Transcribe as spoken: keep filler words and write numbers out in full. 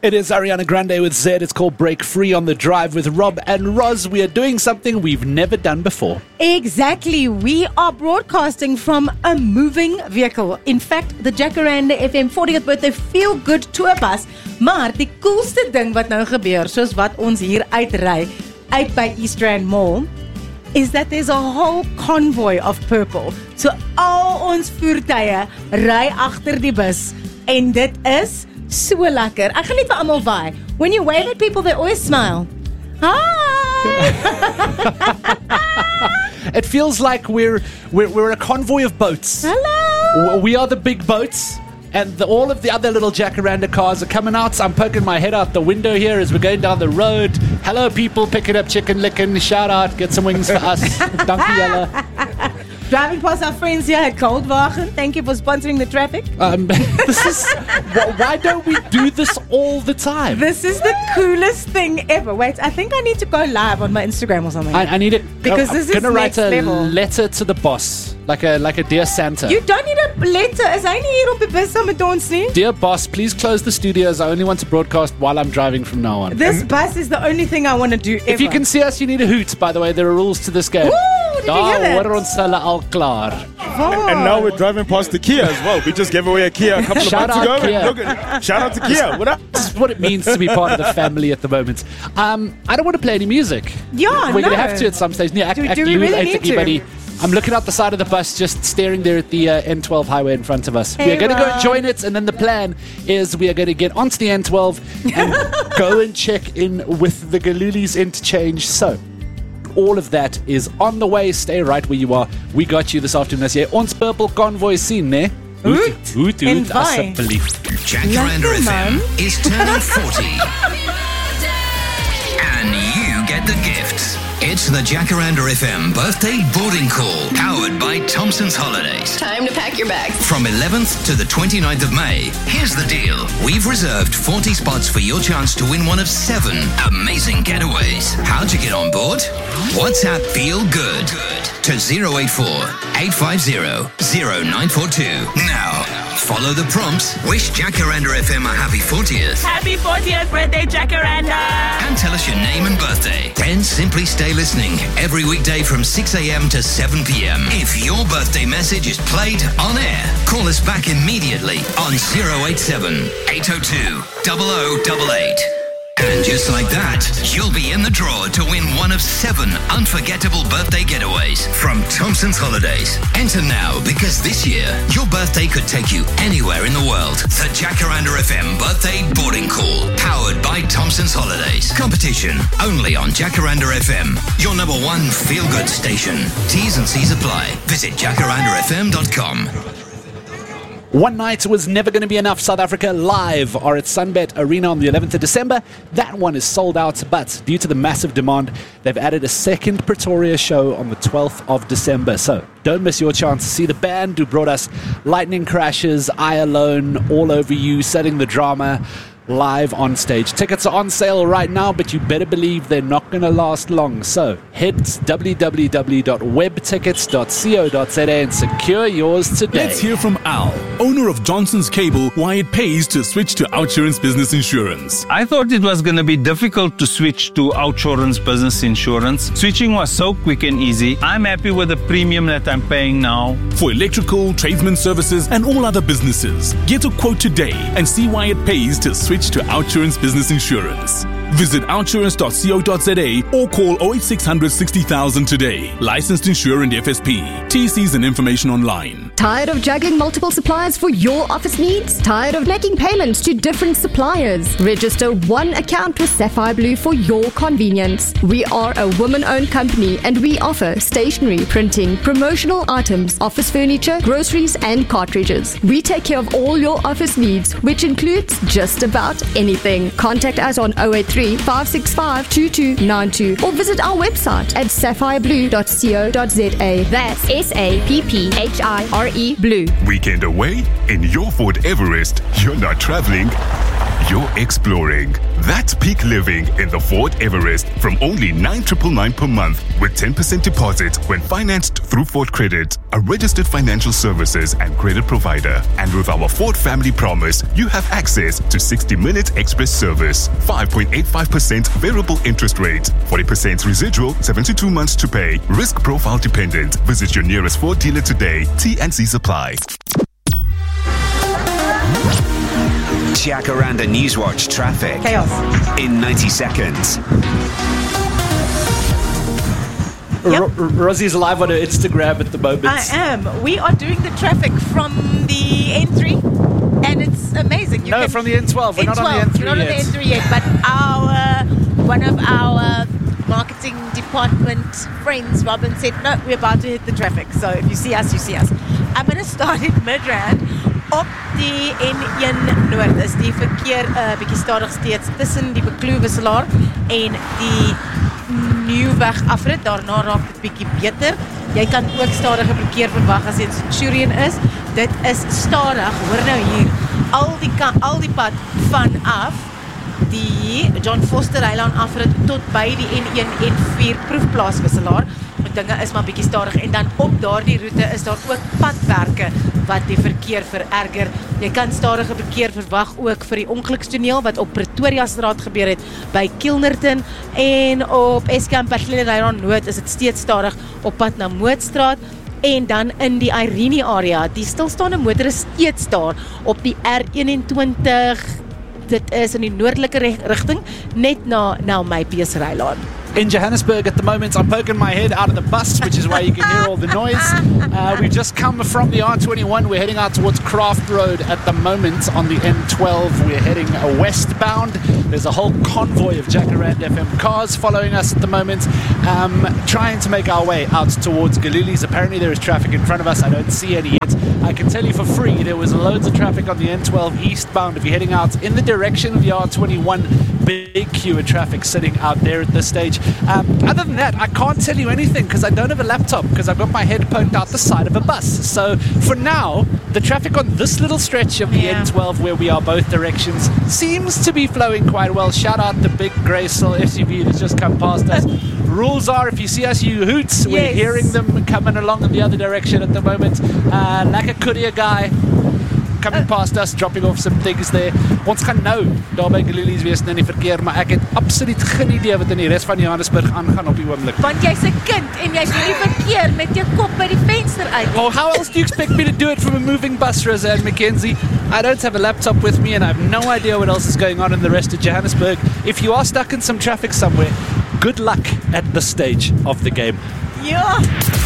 It is Ariana Grande with Zed. It's called Break Free on the Drive with Rob and Roz. We are doing something we've never done before. Exactly. We are broadcasting from a moving vehicle. In fact, the Jacaranda F M fortieth birthday feel good tour bus. Maar die coolste ding wat nou gebeur, soos wat ons hier uitry, uit by East Rand Mall, is that there's a whole convoy of purple. So al ons voertuie ry agter die bus. En dit is so lekker. Ek gaan net vir almal waai. When you wave at people, they always smile. Hi! It feels like we're, we're we're a convoy of boats. Hello! We are the big boats, and the, all of the other little Jacaranda cars are coming out. So I'm poking my head out the window here as we're going down the road. Hello, people picking up chicken licking. Shout out, get some wings for us. Dankie julle. Driving past our friends here at Goldwagen. Thank you for sponsoring the traffic. Um, this is wh- why don't we do this all the time? This is the coolest thing ever. Wait, I think I need to go live on my Instagram or something. I, I need it because I'm this is gonna write next a level. letter to the boss, like a like a dear Santa. You don't need a letter. Is hy nie hier op die bus saam met ons nie? Dear boss, please close the studios. I only want to broadcast while I'm driving from now on. This bus is the only thing I want to do ever. If you can see us, you need a hoot. By the way, there are rules to this game. Woo! Did you hear that? Daar word ons hulle al klaar. Oh. And now we're driving past the Kia as well. We just gave away a Kia a couple of Shout months out ago. Kia. Look at, shout out to Kia. What up? This is what it means to be part of the family at the moment. Um, I don't want to play any music. Yeah, We're no. going to have to at some stage. Yeah, Do- act, do act we you, really act need you, to? buddy. I'm looking out the side of the bus, just staring there at the uh, N twelve highway in front of us. Hey, we are going to go Rob. and join it, and then the plan is we are going to get onto the N twelve and go and check in with the Galulis interchange. So, all of that is on the way. Stay right where you are. We got you this afternoon. As jy ons purple convoy sien, né? Hoot, hoot, en hoot, waai. asseblief. Jacaranda Lekker, F M man. is turning forty. And you get the gifts. It's the Jacaranda F M birthday boarding call, powered by Thompson's Holidays. Time to pack your bags. From eleventh to the twenty-ninth of May, here's the deal. We've reserved forty spots for your chance to win one of seven amazing getaways. How'd you get on board? WhatsApp Feel Good to zero eight four, eight five zero, zero nine four two. Now, follow the prompts, wish Jacaranda F M a happy fortieth, Happy fortieth birthday, Jacaranda! and tell us your name and birthday. Then simply stay listening every weekday from six a.m. to seven p.m. If your birthday message is played on air, call us back immediately on zero eight seven, eight oh two, double oh double eight. And just like that, you'll be in the draw to win one of seven unforgettable birthday getaways from Thompson's Holidays. Enter now, because this year, your birthday could take you anywhere in the world. The Jacaranda F M birthday boarding call, powered by Thompson's Holidays. Competition only on Jacaranda F M, your number one feel-good station. T's and C's apply. Visit jacaranda f m dot com. One night was never going to be enough. South Africa live are at Sunbet Arena on the eleventh of December. That one is sold out, but due to the massive demand, they've added a second Pretoria show on the twelfth of December. So don't miss your chance to see the band who brought us Lightning Crashes, I Alone, All Over You, Setting the Drama, live on stage. Tickets are on sale right now, but you better believe they're not going to last long. So head to w w w dot web tickets dot co dot za and secure yours today. Let's hear from Al, owner of Johnson's Cable, why it pays to switch to Outsurance Business Insurance. I thought it was going to be difficult to switch to Outsurance Business Insurance. Switching was so quick and easy. I'm happy with the premium that I'm paying now. For electrical, tradesman services, and all other businesses, get a quote today and see why it pays to switch to Outsurance Business Insurance. Visit outsurance dot co dot za or call oh eight six hundred sixty thousand today. Licensed insurer F S P. T Cs and information online. Tired of juggling multiple suppliers for your office needs? Tired of making payments to different suppliers? Register one account with Sapphire Blue for your convenience. We are a woman-owned company and we offer stationery, printing, promotional items, office furniture, groceries and cartridges. We take care of all your office needs, which includes just about anything. Contact us on oh eight three, five six five, two two nine two or visit our website at sapphire blue dot co dot za. That's S A P P H I R E Blue. Weekend away? In your Ford Everest, you're not traveling, You're exploring. That's peak living in the Ford Everest from only nine thousand nine hundred ninety-nine per month with ten percent deposit when financed through Ford Credit, a registered financial services and credit provider. And with our Ford Family Promise, you have access to sixty minute express service, five point eight five percent variable interest rate, forty percent residual, seventy-two months to pay, risk profile dependent. Visit your nearest Ford dealer today. T and C's apply. Jacaranda Newswatch traffic. Chaos. In ninety seconds. Yep. R- R- Rosie's live on her Instagram at the moment. I am. We are doing the traffic from the N three, and it's amazing. You no, can, from the N twelve. We're N twelve. not on the N three We're not yet. on the N three yet, but our one of our marketing department friends, Robin, said, no, we're about to hit the traffic. So if you see us, you see us. I'm going to start at Midrand. Op die N een Noord is die verkeer 'n uh, bietjie stadig steeds tussen die Bekloo wisselaar en die Nieuwweg afrit. Daarna raak dit bietjie beter. Jy kan ook stadige verkeer verwag as jy in Centurion is. Dit is stadig. Hoor nou hier. Al die kan, al die pad vanaf die John Foster Eiland afrit tot by die N een en vier proefplaas wisselaar. Dinge is maar bietjie stadig en dan op daardie roete is daar ook padwerke wat die verkeer vererger. Jy kan stadige verkeer verwag ook vir die ongelukstoneel wat op Pretoria straat gebeur het by Kilnerton en op Eskom Parkleyland Noord is dit steeds stadig op pad na Mootstraat. En dan in die Irene area, die stilstaande motor is steeds daar op die R eenentwintig. Dit is in die noordelike rigting net na na my Peesrylaan. In Johannesburg at the moment, I'm poking my head out of the bus, which is why you can hear all the noise. Uh, we've just come from the R twenty-one. We're heading out towards Craft Road at the moment on the N twelve. We're heading uh, westbound. There's a whole convoy of Jacaranda F M cars following us at the moment, um, trying to make our way out towards Galuli's. Apparently there is traffic in front of us. I don't see any yet. I can tell you for free, there was loads of traffic on the N twelve eastbound. If you're heading out in the direction of the R twenty-one, big queue of traffic sitting out there at this stage. Um, other than that, I can't tell you anything because I don't have a laptop because I've got my head poked out the side of a bus. So for now, the traffic on this little stretch of the Yeah. N twelve where we are both directions seems to be flowing quite well. Shout out the big grey Soul S U V that's just come past us. Rules are, if you see us, you hoots. We're Yes. hearing them coming along in the other direction at the moment. Uh, like a courier guy coming past us, dropping off some things there. Ons gaan nou daar by Galuli's wees in die verkeer, maar ek het absoluut geen idee wat in die res van Johannesburg aangaan op die oomblik. Want jy's 'n kind en jy's in die verkeer met jou kop by die venster uit. Oh, how else do you expect me to do it from a moving bus, Roseanne Mackenzie? I don't have a laptop with me and I have no idea what else is going on in the rest of Johannesburg. If you are stuck in some traffic somewhere, good luck at this stage of the game. Ja.